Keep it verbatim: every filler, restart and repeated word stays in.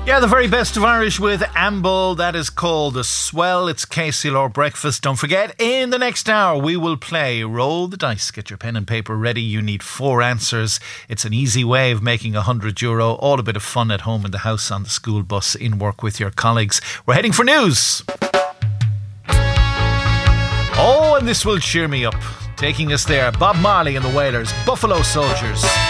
Yeah, the very best of Irish with Amble. That is called The Swell. It's K C L R Breakfast. Don't forget, in the next hour, we will play Roll the Dice. Get your pen and paper ready. You need four answers. It's an easy way of making one hundred euro. All a bit of fun at home, in the house, on the school bus, in work with your colleagues. We're heading for news. Oh, and this will cheer me up. Taking us there, Bob Marley and the Wailers, Buffalo Soldiers.